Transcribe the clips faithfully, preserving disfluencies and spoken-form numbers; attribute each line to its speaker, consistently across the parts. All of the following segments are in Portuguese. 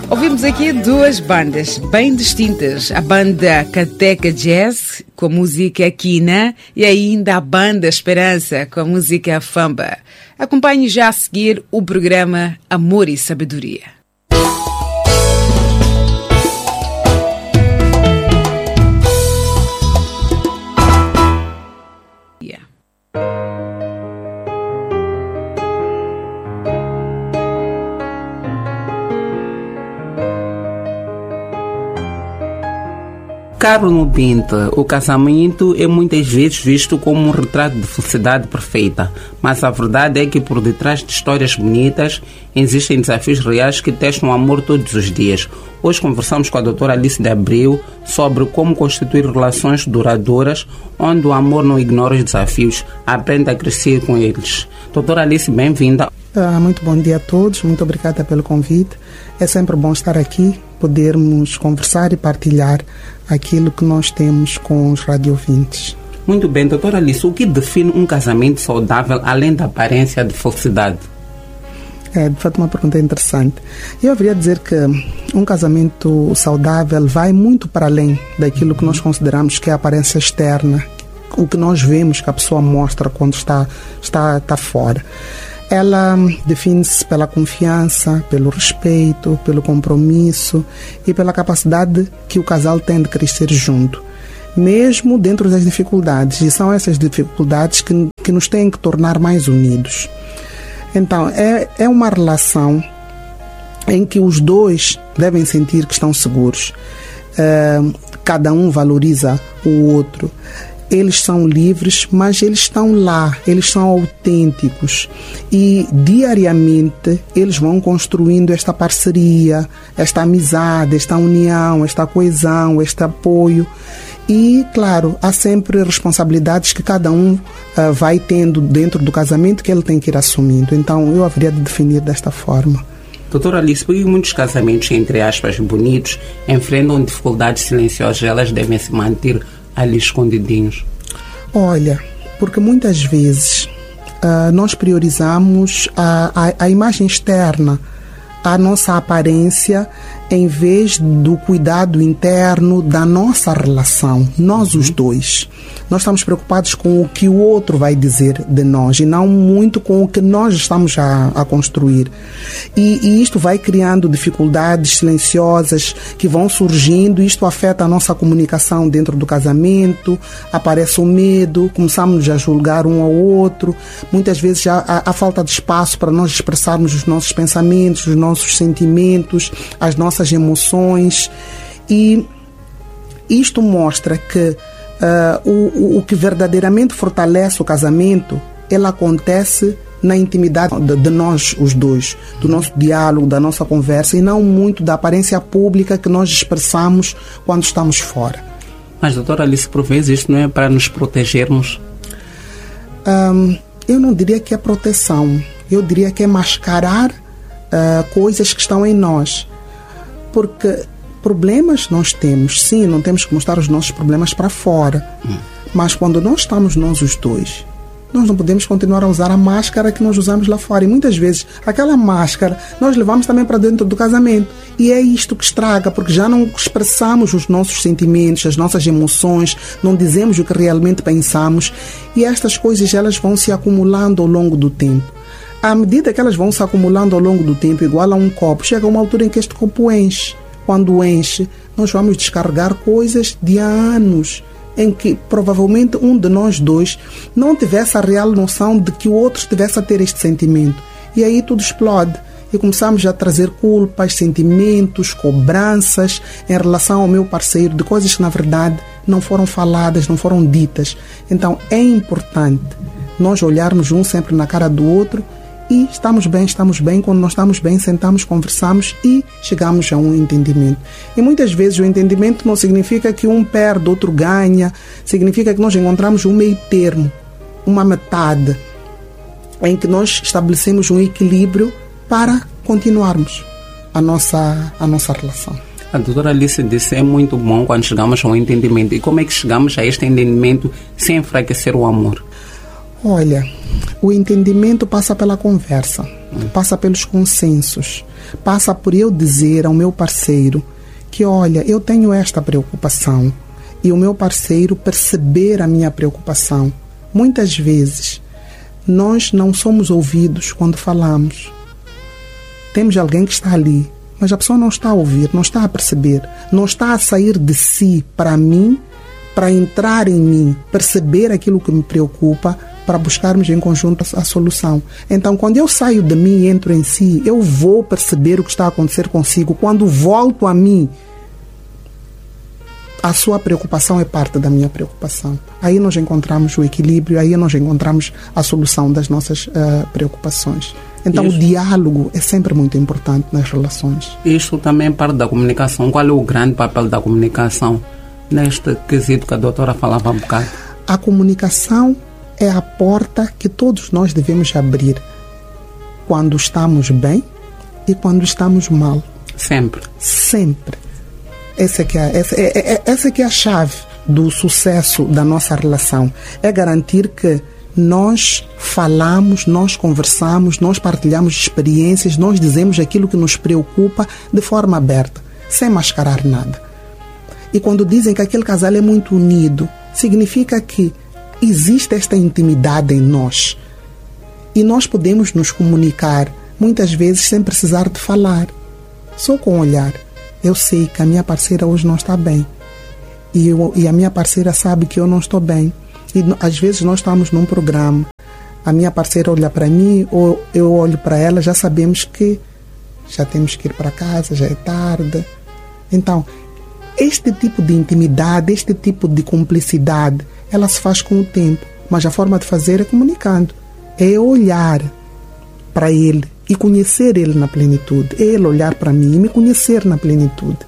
Speaker 1: Ouvimos aqui duas bandas bem distintas. A banda Cateca Jazz, com a música Quina, e ainda a banda Esperança, com a música Famba. Acompanhe já a seguir o programa Amor e Sabedoria.
Speaker 2: Caro ouvinte, o casamento é muitas vezes visto como um retrato de felicidade perfeita, mas a verdade é que por detrás de histórias bonitas existem desafios reais que testam o amor todos os dias. Hoje conversamos com a doutora Alice de Abreu sobre como constituir relações duradouras onde o amor não ignora os desafios, aprende a crescer com eles. Doutora Alice, bem-vinda.
Speaker 3: Ah, muito bom dia a todos, muito obrigada pelo convite. É sempre bom estar aqui, podermos conversar e partilhar aquilo que nós temos com os radiovintes.
Speaker 2: Muito bem, doutora Alice, o que define um casamento saudável além da aparência de felicidade?
Speaker 3: É, de fato, uma pergunta interessante. Eu haveria dizer que um casamento saudável vai muito para além daquilo que nós consideramos que é a aparência externa, o que nós vemos que a pessoa mostra quando está, está, está fora. Ela define-se pela confiança, pelo respeito, pelo compromisso e pela capacidade que o casal tem de crescer junto, mesmo dentro das dificuldades. E são essas dificuldades que, que nos têm que tornar mais unidos. Então, é, é uma relação em que os dois devem sentir que estão seguros. É, cada um valoriza o outro. Eles são livres, mas eles estão lá, eles são autênticos e diariamente eles vão construindo esta parceria, esta amizade, esta união, esta coesão, este apoio. E, claro, há sempre responsabilidades que cada um uh, vai tendo dentro do casamento que ele tem que ir assumindo. Então, eu haveria de definir desta forma.
Speaker 2: Doutora Alice, por que muitos casamentos, entre aspas, bonitos, enfrentam dificuldades silenciosas, elas devem se manter ali escondidinhos?
Speaker 3: Olha, porque muitas vezes uh, nós priorizamos a, a, a imagem externa, a nossa aparência, em vez do cuidado interno da nossa relação, nós os dois. Nós estamos preocupados com o que o outro vai dizer de nós e não muito com o que nós estamos a, a construir. E, e isto vai criando dificuldades silenciosas que vão surgindo, isto afeta a nossa comunicação dentro do casamento, aparece o medo, começamos a julgar um ao outro, muitas vezes há, há, há falta de espaço para nós expressarmos os nossos pensamentos, os nossos sentimentos, as nossas emoções, e isto mostra que Uh, o, o que verdadeiramente fortalece o casamento, ele acontece na intimidade de, de nós os dois, do nosso diálogo, da nossa conversa, e não muito da aparência pública que nós expressamos quando estamos fora.
Speaker 2: Mas, doutora Alice, por vezes isto não é para nos protegermos?
Speaker 3: Um, eu não diria que é proteção, eu diria que é mascarar uh, coisas que estão em nós, porque problemas nós temos, sim, não temos que mostrar os nossos problemas para fora. Hum. Mas quando nós estamos nós os dois, nós não podemos continuar a usar a máscara que nós usamos lá fora. E muitas vezes, aquela máscara nós levamos também para dentro do casamento. E é isto que estraga, porque já não expressamos os nossos sentimentos, as nossas emoções, não dizemos o que realmente pensamos. E estas coisas, elas vão se acumulando ao longo do tempo. À medida que elas vão se acumulando ao longo do tempo, igual a um copo, chega uma altura em que este copo enche. Quando enche, nós vamos descarregar coisas de há anos, em que provavelmente um de nós dois não tivesse a real noção de que o outro estivesse a ter este sentimento. E aí tudo explode. E começamos a trazer culpas, sentimentos, cobranças em relação ao meu parceiro, de coisas que na verdade não foram faladas, não foram ditas. Então é importante nós olharmos um sempre na cara do outro. E estamos bem, estamos bem, quando nós estamos bem, sentamos, conversamos e chegamos a um entendimento. E muitas vezes o entendimento não significa que um perde, outro ganha, significa que nós encontramos um meio termo, uma metade, em que nós estabelecemos um equilíbrio para continuarmos a nossa, a nossa relação.
Speaker 2: A doutora Alice disse que é muito bom quando chegamos a um entendimento. E como é que chegamos a este entendimento sem enfraquecer o amor?
Speaker 3: Olha, o entendimento passa pela conversa, hum. passa pelos consensos. passa por eu dizer ao meu parceiro que, olha, eu tenho esta preocupação, e o meu parceiro perceber a minha preocupação. Muitas vezes, nós não somos ouvidos quando falamos. Temos alguém que está ali, mas a pessoa não está a ouvir, não está a perceber, não está a sair de si para mim, para entrar em mim, perceber aquilo que me preocupa, para buscarmos em conjunto a solução. Então, quando eu saio de mim e entro em si, eu vou perceber o que está a acontecer consigo. Quando volto a mim, a sua preocupação é parte da minha preocupação. Aí nós encontramos o equilíbrio, aí nós encontramos a solução das nossas uh, preocupações. Então, Isso. o diálogo é sempre muito importante nas relações.
Speaker 2: Isto também é parte da comunicação. Qual é o grande papel da comunicação neste quesito que a doutora falava um bocado?
Speaker 3: A comunicação é a porta que todos nós devemos abrir quando estamos bem e quando estamos mal.
Speaker 2: Sempre.
Speaker 3: Sempre. Essa, que é, essa, é, é, essa que é a chave do sucesso da nossa relação. É garantir que nós falamos, nós conversamos, nós partilhamos experiências, nós dizemos aquilo que nos preocupa de forma aberta, sem mascarar nada. E quando dizem que aquele casal é muito unido, significa que existe esta intimidade em nós. E nós podemos nos comunicar, muitas vezes sem precisar de falar, só com o olhar. Eu sei que a minha parceira hoje não está bem. E, eu, e a minha parceira sabe que eu não estou bem. E às vezes nós estamos num programa, a minha parceira olha para mim, ou eu olho para ela, já sabemos que já temos que ir para casa, já é tarde. Então, este tipo de intimidade, este tipo de cumplicidade, ela se faz com o tempo. Mas a forma de fazer é comunicando. É olhar para ele e conhecer ele na plenitude. É ele olhar para mim e me conhecer na plenitude.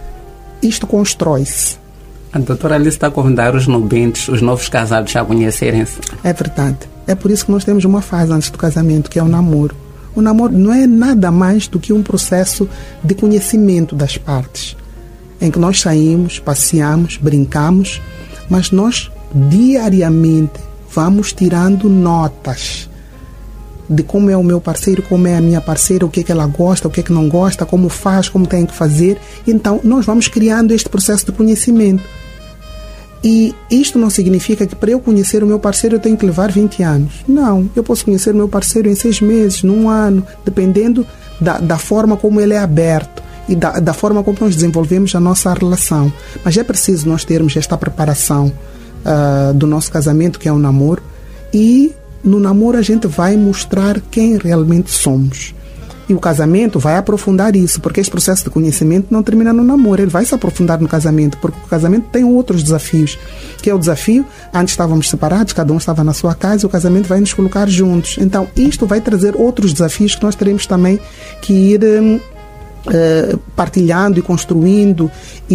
Speaker 3: Isto constrói-se.
Speaker 2: A doutora Alice está a convidar os nubentes, os novos casados, a conhecerem-se.
Speaker 3: É verdade. É por isso que nós temos uma fase antes do casamento, que é o namoro. O namoro não é nada mais do que um processo de conhecimento das partes, em que nós saímos, passeamos, brincamos, mas nós diariamente vamos tirando notas de como é o meu parceiro, como é a minha parceira, o que é que ela gosta, o que é que não gosta, como faz, como tem que fazer. Então, nós vamos criando este processo de conhecimento. E isto não significa que para eu conhecer o meu parceiro eu tenho que levar vinte anos. Não, eu posso conhecer o meu parceiro em seis meses, num ano, dependendo da, da forma como ele é aberto e da, da forma como nós desenvolvemos a nossa relação. Mas é preciso nós termos esta preparação uh, do nosso casamento, que é o namoro, e no namoro a gente vai mostrar quem realmente somos. E o casamento vai aprofundar isso, porque esse processo de conhecimento não termina no namoro, ele vai se aprofundar no casamento, porque o casamento tem outros desafios, que é o desafio, antes estávamos separados, cada um estava na sua casa, e o casamento vai nos colocar juntos. Então, isto vai trazer outros desafios que nós teremos também que ir uh, partilhando e construindo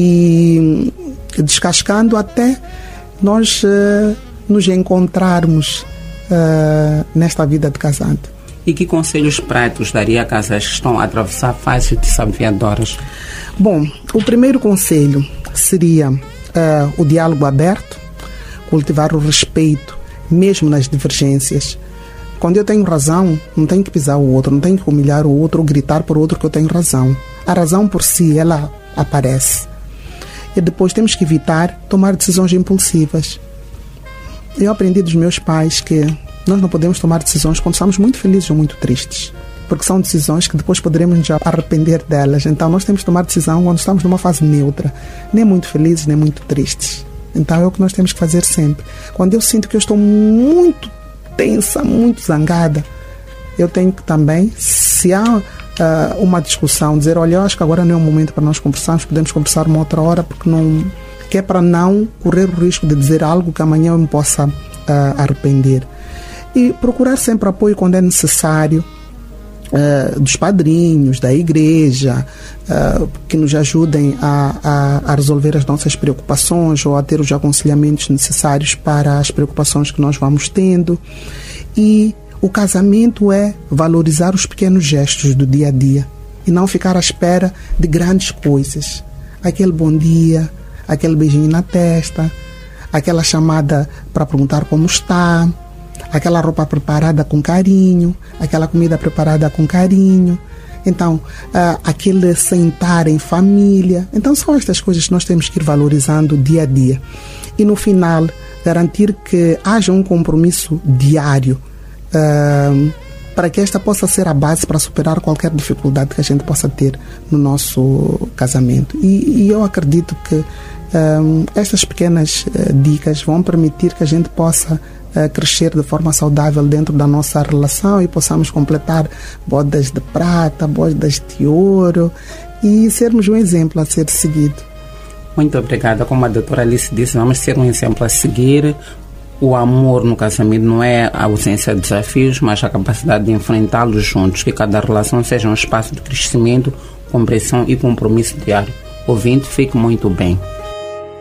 Speaker 3: e descascando até nós uh, nos encontrarmos uh, nesta vida de casado.
Speaker 2: E que conselhos práticos daria a casais que estão a atravessar fases desafiadoras?
Speaker 3: Bom, o primeiro conselho seria uh, o diálogo aberto, cultivar o respeito, mesmo nas divergências. Quando eu tenho razão, não tenho que pisar o outro, não tenho que humilhar o outro ou gritar por outro que eu tenho razão. A razão por si, ela aparece. E depois temos que evitar tomar decisões impulsivas. Eu aprendi dos meus pais que nós não podemos tomar decisões quando estamos muito felizes ou muito tristes, porque são decisões que depois poderemos nos arrepender delas. Então nós temos que tomar decisão quando estamos numa fase neutra, nem muito felizes, nem muito tristes. Então é o que nós temos que fazer sempre. Quando eu sinto que eu estou muito tensa, muito zangada, eu tenho que também, se há uh, uma discussão, dizer, olha, eu acho que agora não é um momento para nós conversarmos, podemos conversar uma outra hora, porque não, que é para não correr o risco de dizer algo que amanhã eu me possa uh, arrepender. E procurar sempre apoio quando é necessário, uh, dos padrinhos, da igreja, uh, que nos ajudem a, a, a resolver as nossas preocupações ou a ter os aconselhamentos necessários para as preocupações que nós vamos tendo. E o casamento é valorizar os pequenos gestos do dia a dia e não ficar à espera de grandes coisas. Aquele bom dia, aquele beijinho na testa, aquela chamada para perguntar como está, aquela roupa preparada com carinho, aquela comida preparada com carinho. Então, uh, aquele sentar em família. Então, são estas coisas que nós temos que ir valorizando dia a dia. E no final, garantir que haja um compromisso diário uh, para que esta possa ser a base para superar qualquer dificuldade que a gente possa ter no nosso casamento. E, e eu acredito que uh, estas pequenas uh, dicas vão permitir que a gente possa uh, crescer de forma saudável dentro da nossa relação e possamos completar bodas de prata, bodas de ouro e sermos um exemplo a ser seguido.
Speaker 2: Muito obrigada. Como a doutora Alice disse, vamos ser um exemplo a seguir. O amor no casamento não é a ausência de desafios, mas a capacidade de enfrentá-los juntos. Que cada relação seja um espaço de crescimento, compreensão e compromisso diário. Ouvinte, fique muito bem.